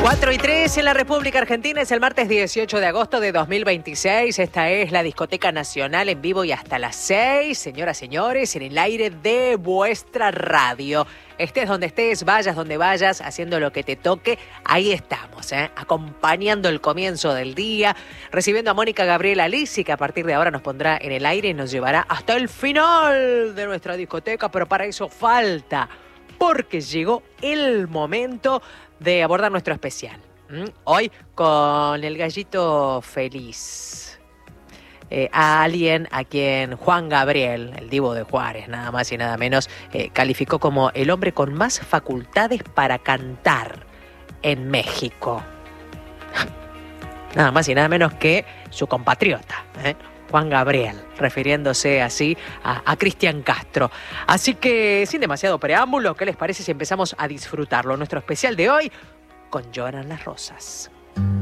4:03 en la República Argentina, es el martes 18 de agosto de 2026. Esta es la Discoteca Nacional en vivo y hasta las 6, señoras, señores, en el aire de vuestra radio. Estés donde estés, vayas donde vayas, haciendo lo que te toque, ahí estamos, acompañando el comienzo del día, recibiendo a Mónica Gabriela Lisi, que a partir de ahora nos pondrá en el aire y nos llevará hasta el final de nuestra discoteca, pero para eso falta, porque llegó el momento de abordar nuestro especial. Hoy con el gallito feliz. A alguien a quien Juan Gabriel, el divo de Juárez, nada más y nada menos, calificó como el hombre con más facultades para cantar en México. Nada más y nada menos que su compatriota, Juan Gabriel, refiriéndose así a Cristian Castro. Así que, sin demasiado preámbulo, ¿qué les parece si empezamos a disfrutarlo? Nuestro especial de hoy con Lloran las Rosas.